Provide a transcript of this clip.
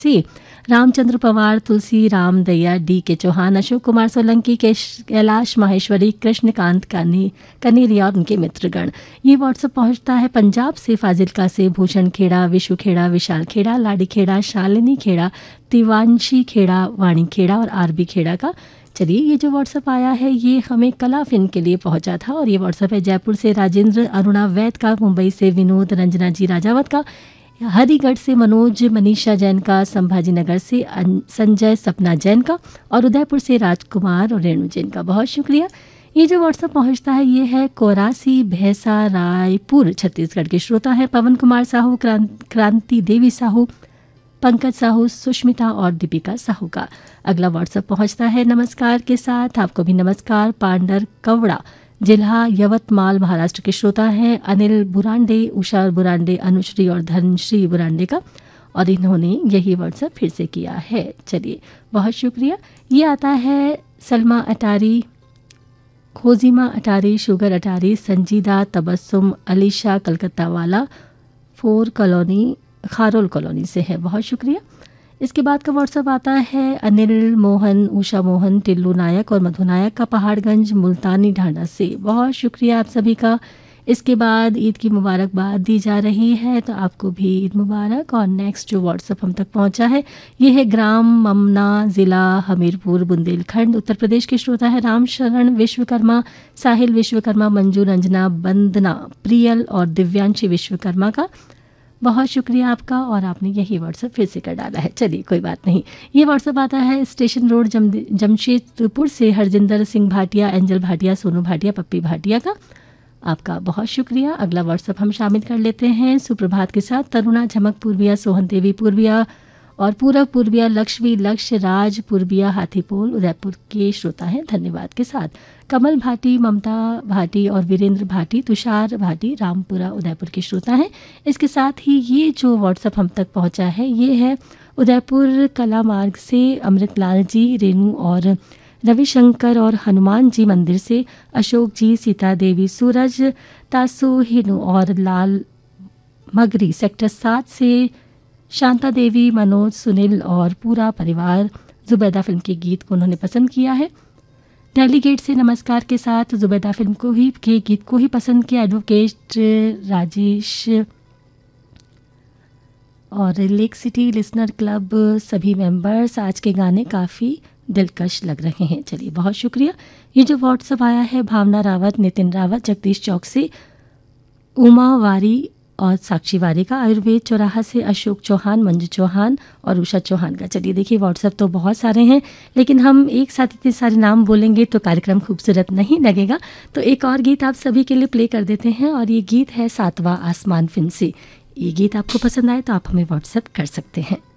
से रामचंद्र पवार, तुलसी राम दैया, डी के चौहान, अशोक कुमार सोलंकी, कैलाश माहेश्वरी, कृष्णकांत कनेरिया और उनके मित्रगण। ये व्हाट्सएप पहुंचता है पंजाब से फाजिलका से भूषण खेड़ा, विशु खेड़ा, विशाल खेड़ा, लाडी खेड़ा, शालिनी खेड़ा, तिवांशी खेड़ा, वाणी खेड़ा और आरबी खेड़ा का। चलिए, ये जो व्हाट्सएप आया है ये हमें कला फिन के लिए पहुंचा था और ये व्हाट्सएप है जयपुर से राजेंद्र अरुणा वैद का, मुंबई से विनोद रंजना जी राजावत का, हरिगढ़ से मनोज मनीषा जैन का, संभाजी नगर से संजय सपना जैन का और उदयपुर से राजकुमार और रेणु जैन का। बहुत शुक्रिया। ये जो व्हाट्सएप पहुंचता है ये है कोरासी भैंसा रायपुर छत्तीसगढ़ के श्रोता है पवन कुमार साहू, क्रांति देवी साहू, पंकज साहू, सुष्मिता और दीपिका साहू का। अगला व्हाट्सएप पहुंचता है नमस्कार के साथ, आपको भी नमस्कार, पांडर कवड़ा, जिला यवतमाल महाराष्ट्र के श्रोता हैं अनिल बुरांडे, उषा बुरांडे, अनुश्री और धनश्री बुरांडे का और इन्होंने यही व्हाट्सएप फिर से किया है। चलिए, बहुत शुक्रिया। ये आता है सलमा अटारी, खोजिमा अटारी, शुगर अटारी, संजीदा, तबस्सुम, अलीशा कलकत्ता वाला, 4 कॉलोनी, खारोल कॉलोनी से है। बहुत शुक्रिया। इसके बाद का व्हाट्सएप आता है अनिल मोहन, उषा मोहन, टिल्लू नायक और मधु नायक का, पहाड़गंज मुल्तानी ढांढा से। बहुत शुक्रिया आप सभी का। इसके बाद ईद की मुबारकबाद दी जा रही है, तो आपको भी ईद मुबारक। और नेक्स्ट जो व्हाट्सएप हम तक पहुंचा है ये है ग्राम ममना, ज़िला हमीरपुर, बुंदेलखंड, उत्तर प्रदेश के श्रोता है राम शरण विश्वकर्मा, साहिल विश्वकर्मा, मंजू रंजना, बंदना, प्रियल और दिव्यांशी विश्वकर्मा का। बहुत शुक्रिया आपका और आपने यही व्हाट्सएप फिर से कर डाला है। चलिए, कोई बात नहीं। ये व्हाट्सएप आता है स्टेशन रोड जमशेदपुर से हरजिंदर सिंह भाटिया, एंजल भाटिया, सोनू भाटिया, पप्पी भाटिया का। आपका बहुत शुक्रिया। अगला व्हाट्सएप हम शामिल कर लेते हैं सुप्रभात के साथ तरुणा झमक पूर्विया, सोहन देवी पूर्विया और पूरब पूर्विया, लक्ष्मी लक्ष्य राज पूर्विया, हाथीपोल उदयपुर के श्रोता हैं धन्यवाद के साथ, कमल भाटी, ममता भाटी और वीरेंद्र भाटी, तुषार भाटी, रामपुरा उदयपुर के श्रोता हैं। इसके साथ ही ये जो व्हाट्सएप हम तक पहुंचा है ये है उदयपुर कला मार्ग से अमृतलाल जी, रेणु और रविशंकर और हनुमान जी मंदिर से अशोक जी, सीता देवी, सूरज, तासु, हिनु और लाल मगरी सेक्टर 7 से शांता देवी, मनोज, सुनील और पूरा परिवार। जुबैदा फिल्म के गीत को उन्होंने पसंद किया है। दिल्ली गेट से नमस्कार के साथ जुबैदा फिल्म को ही के गीत को ही पसंद किया एडवोकेट राजेश और लेक सिटी लिसनर क्लब सभी मेंबर्स। आज के गाने काफ़ी दिलकश लग रहे हैं। चलिए, बहुत शुक्रिया। ये जो व्हाट्सएप आया है भावना रावत, नितिन रावत, जगदीश चौक से उमा वारी और साक्षी वारी का, आयुर्वेद चौराहा से अशोक चौहान, मंजू चौहान और उषा चौहान का। चलिए देखिए, व्हाट्सएप तो बहुत सारे हैं लेकिन हम एक साथ इतने सारे नाम बोलेंगे तो कार्यक्रम खूबसूरत नहीं लगेगा, तो एक और गीत आप सभी के लिए प्ले कर देते हैं और ये गीत है सातवां आसमान फिल्म से। ये गीत आपको पसंद आए तो आप हमें व्हाट्सएप कर सकते हैं।